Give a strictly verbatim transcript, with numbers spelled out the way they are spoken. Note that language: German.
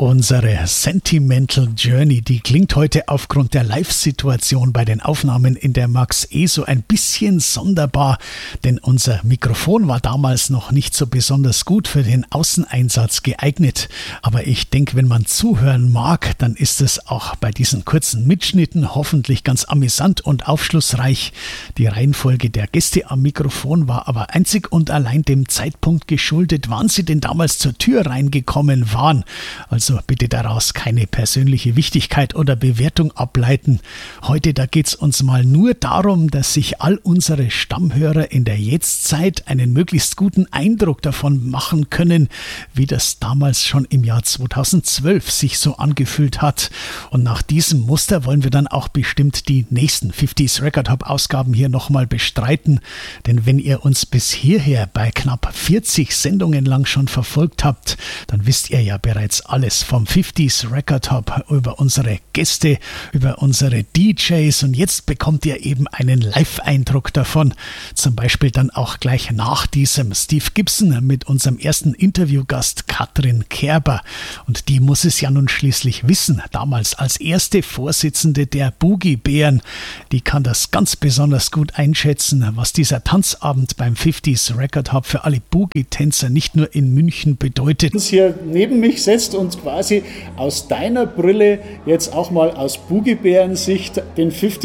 Unsere Sentimental Journey, die klingt heute aufgrund der Live-Situation bei den Aufnahmen in der Max eh so ein bisschen sonderbar, denn unser Mikrofon war damals noch nicht so besonders gut für den Außeneinsatz geeignet. Aber ich denke, wenn man zuhören mag, dann ist es auch bei diesen kurzen Mitschnitten hoffentlich ganz amüsant und aufschlussreich. Die Reihenfolge der Gäste am Mikrofon war aber einzig und allein dem Zeitpunkt geschuldet, wann sie denn damals zur Tür reingekommen waren. Also bitte daraus keine persönliche Wichtigkeit oder Bewertung ableiten. Heute, da geht es uns mal nur darum, dass sich all unsere Stammhörer in der Jetztzeit einen möglichst guten Eindruck davon machen können, wie das damals schon im Jahr zweitausendzwölf sich so angefühlt hat. Und nach diesem Muster wollen wir dann auch bestimmt die nächsten fünfziger Record Hub Ausgaben hier nochmal bestreiten. Denn wenn ihr uns bis hierher bei knapp vierzig Sendungen lang schon verfolgt habt, dann wisst ihr ja bereits alles vom fünfziger Record Hub, über unsere Gäste, über unsere D Js, und jetzt bekommt ihr eben einen Live-Eindruck davon. Zum Beispiel dann auch gleich nach diesem Steve Gibson mit unserem ersten Interviewgast Katrin Kerber. Und die muss es ja nun schließlich wissen, damals als erste Vorsitzende der Boogie Bären. Die kann das ganz besonders gut einschätzen, was dieser Tanzabend beim fünfziger Record Hub für alle Boogie-Tänzer nicht nur in München bedeutet. Hier neben mich setzt und quasi aus deiner Brille jetzt auch mal aus Boogie Bären Sicht den fünfziger